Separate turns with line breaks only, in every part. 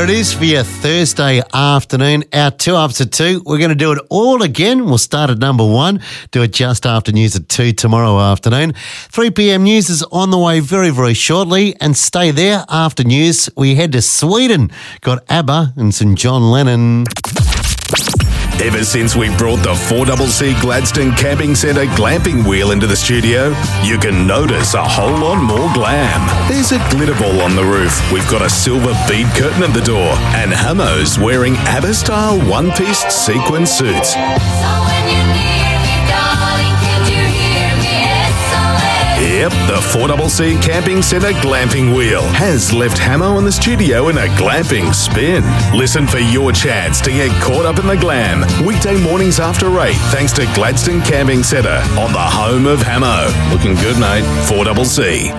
There it is for your Thursday afternoon. Our 2 up to 2. We're going to do it all again. We'll start at number 1, do it just after news at 2 tomorrow afternoon. 3 p.m. news is on the way very, very shortly. And stay there after news. We head to Sweden. Got ABBA and some John Lennon.
Ever since we brought the 4CC Gladstone Camping Centre glamping wheel into the studio, you can notice a whole lot more glam. There's a glitter ball on the roof, we've got a silver bead curtain at the door, and Hamo's wearing ABBA-style one-piece sequin suits. Yep, the 4CC Camping Centre glamping wheel has left Hamo in the studio in a glamping spin. Listen for your chance to get caught up in the glam. Weekday mornings after 8, thanks to Gladstone Camping Centre on the home of Hamo. Looking good, mate. 4CC.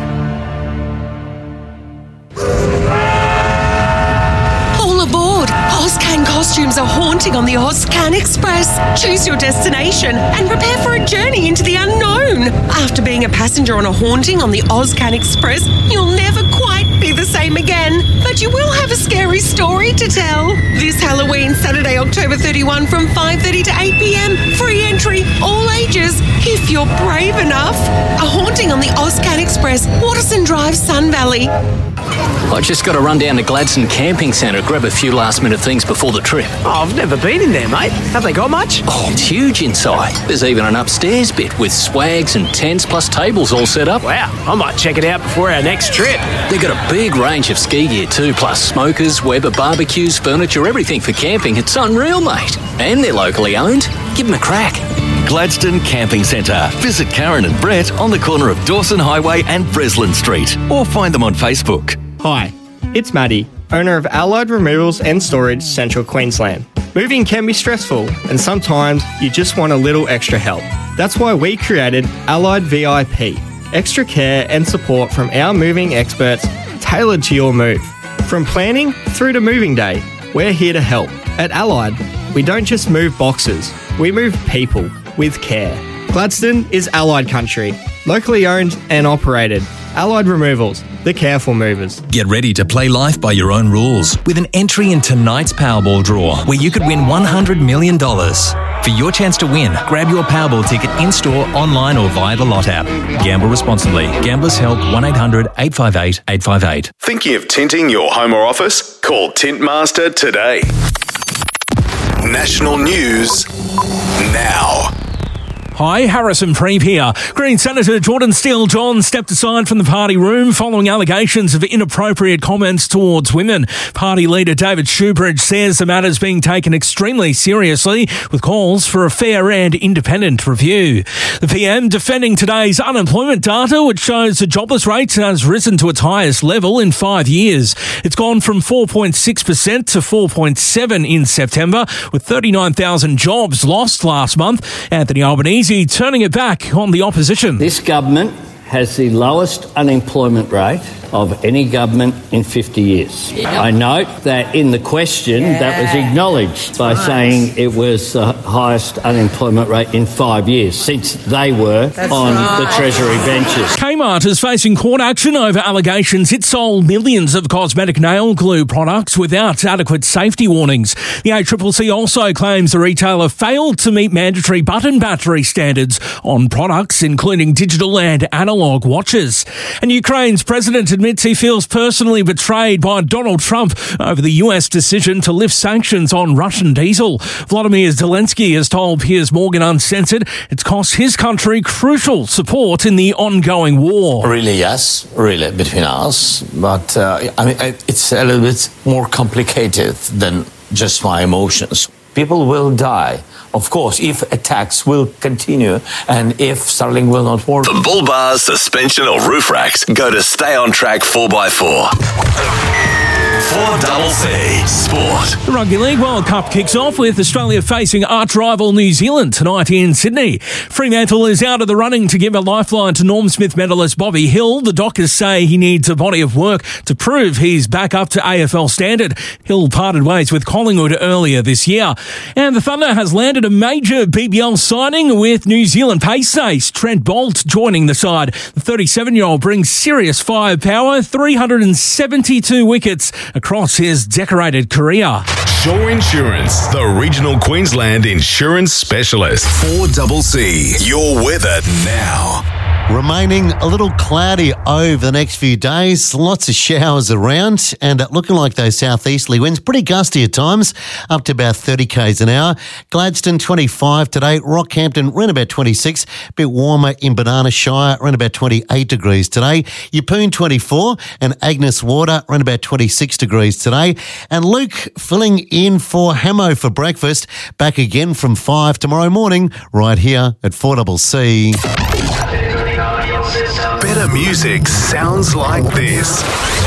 All aboard! Ozcan costumes are haunting on the Ozcan Express. Choose your destination and prepare for a journey into the unknown. After being a passenger on a haunting on the Ozcan Express, you'll never quite be the same again. But you will have a scary story to tell. This Halloween, Saturday, October 31 from 5:30 to 8 p.m. Free entry, all ages, if you're brave enough. A haunting on the Ozcan Express, Waterson Drive, Sun Valley.
I just got to run down to Gladstone Camping Centre, grab a few last-minute things before the trip.
Oh, I've never been in there, mate. Have they got much?
Oh, it's huge inside. There's even an upstairs bit with swags and tents plus tables all set up.
Wow, I might check it out before our next trip.
They've got a big range of ski gear too, plus smokers, Weber barbecues, furniture, everything for camping. It's unreal, mate. And they're locally owned. Give them a crack.
Gladstone Camping Centre. Visit Karen and Brett on the corner of Dawson Highway and Breslin Street, or find them on Facebook.
Hi, it's Maddie, owner of Allied Removals and Storage, Central Queensland. Moving can be stressful, and sometimes you just want a little extra help. That's why we created Allied VIP, extra care and support from our moving experts tailored to your move. From planning through to moving day, we're here to help. At Allied, we don't just move boxes, we move people with care. Gladstone is Allied country, locally owned and operated. Allied Removals, the careful movers.
Get ready to play life by your own rules with an entry in tonight's Powerball draw, where you could win $100 million. For your chance to win, grab your Powerball ticket in-store, online or via the Lot app. Gamble responsibly. Gamblers Help 1-800-858-858.
Thinking of tinting your home or office? Call Tintmaster today. National news now.
Hi, Harrison Preeve here. Green Senator Jordan Steele-John stepped aside from the party room following allegations of inappropriate comments towards women. Party leader David Shoebridge says the matter's being taken extremely seriously, with calls for a fair and independent review. The PM defending today's unemployment data, which shows the jobless rate has risen to its highest level in 5 years. It's gone from 4.6% to 4.7% in September, with 39,000 jobs lost last month. Anthony Albanese turning it back on the opposition.
This government has the lowest unemployment rate of any government in 50 years. I note that in the question that was acknowledged by saying it was the highest unemployment rate in 5 years since they were on the Treasury benches.
Kmart is facing court action over allegations it sold millions of cosmetic nail glue products without adequate safety warnings. The ACCC also claims the retailer failed to meet mandatory button battery standards on products, including digital and analog watches. And Ukraine's president admits he feels personally betrayed by Donald Trump over the US decision to lift sanctions on Russian diesel. Volodymyr Zelensky has told Piers Morgan Uncensored it's cost his country crucial support in the ongoing war.
Really, yes, really, between us. But, it's a little bit more complicated than just my emotions. People will die, of course, if attacks will continue and if Starlink will not work.
For bull bars, suspension or roof racks, go to Stay On Track 4x4. 4CC Sport.
The Rugby League World Cup kicks off with Australia facing arch rival New Zealand tonight in Sydney. Fremantle is out of the running to give a lifeline to Norm Smith medalist Bobby Hill. The Dockers say he needs a body of work to prove he's back up to AFL standard. Hill parted ways with Collingwood earlier this year. And the Thunder has landed a major BBL signing with New Zealand pace ace Trent Boult joining the side. The 37-year-old brings serious firepower, 372 wickets across his decorated career.
Shore Insurance, the regional Queensland insurance specialist. 4CC, your weather now.
Remaining a little cloudy over the next few days. Lots of showers around and looking like those southeasterly winds. Pretty gusty at times, up to about 30 k's an hour. Gladstone 25 today. Rockhampton around about 26. A bit warmer in Banana Shire, around about 28 degrees today. Yeppoon 24 and Agnes Water around about 26 degrees today. And Luke filling in for Hamo for breakfast. Back again from 5 tomorrow morning right here at 4CC.
Better music sounds like this.